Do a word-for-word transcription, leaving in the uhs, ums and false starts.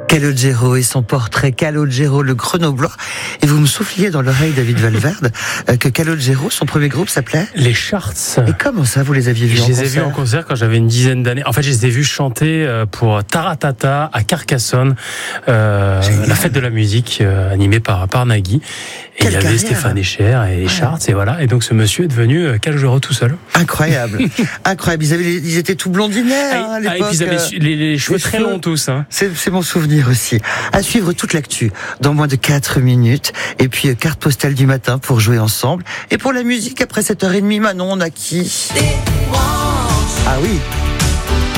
Calogero et son portrait, Calogero le Grenoblois. Et vous me souffliez dans l'oreille, David Valverde, que Calogero, son premier groupe s'appelait Les Charts. Et comment ça, vous les aviez vus en concert ? Je les ai vus en concert quand j'avais une dizaine d'années. En fait, je les ai vus chanter pour Taratata à Carcassonne, euh, la fête de la musique euh, animée par, par Nagui. Et Quelle il y avait carrière. Stéphane Echer et les Ouais. Charts, et voilà. Et donc ce monsieur est devenu Calogero tout seul. Incroyable, incroyable. Ils, avaient, les- ils étaient tout blondinés hein, à Ah, et l'époque. puis ils avaient su- les, les cheveux les très cheveux. longs tous. Hein. C'est, c'est mon souvenir aussi. À suivre toute l'actu dans moins de quatre minutes. Et puis, euh, carte postale du matin pour jouer ensemble. Et pour la musique, après sept heures trente, Manon, on a qui ? Ah oui,